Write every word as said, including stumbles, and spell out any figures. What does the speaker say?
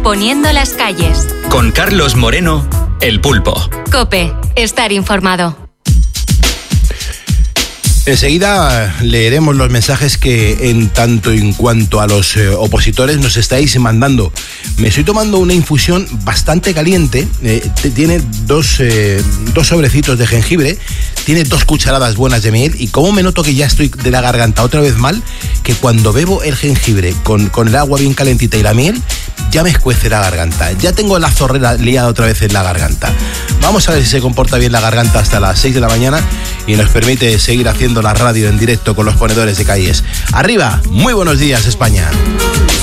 poniendo las calles. Con Carlos Moreno, El Pulpo. COPE, estar informado. Enseguida leeremos los mensajes que en tanto en cuanto a los eh, opositores nos estáis mandando. Me estoy tomando una infusión bastante caliente, eh, tiene dos, eh, dos sobrecitos de jengibre, tiene dos cucharadas buenas de miel y como me noto que ya estoy de la garganta otra vez mal, que cuando bebo el jengibre con, con el agua bien calentita y la miel, ya me escuece la garganta, ya tengo la zorrera liada otra vez en la garganta. Vamos a ver si se comporta bien la garganta hasta las seis de la mañana y nos permite seguir haciendo la radio en directo con los ponedores de calles. Arriba, muy buenos días, España.